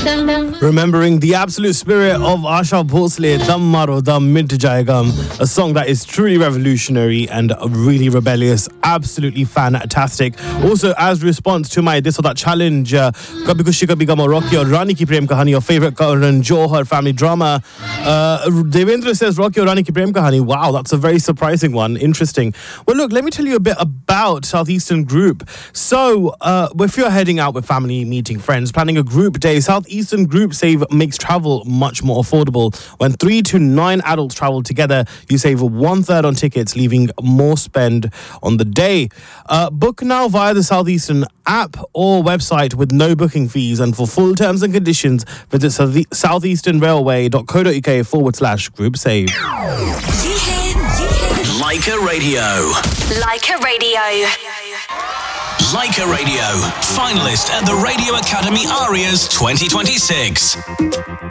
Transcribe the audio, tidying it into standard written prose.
Remembering the absolute spirit of Asha Bhosle, Dam Maro Dam Mint Jayegam, a song that is truly revolutionary and really rebellious, absolutely fantastic. Also, as response to my this or that challenge, Kabhi Khushi Kabhi Gum or Rocky or Rani Ki Prem Kahani, your favorite Karan Johar family drama. Devendra says Rocky or Rani Ki Prem Kahani. Wow, that's a very surprising one. Interesting. Well, look, let me tell you a bit about Southeastern Group. So, if you're heading out with family, meeting friends, planning a group day, Southeastern Group makes travel much more affordable. When 3 to 9 adults travel together, you save 1/3 on tickets, leaving more spend on the day. Book now via the Southeastern app or website with no booking fees. And for full terms and conditions, visit southeasternrailway.co.uk/group save. Leica Radio. Leica Radio. Leica Radio, finalist at the Radio Academy Arias 2026.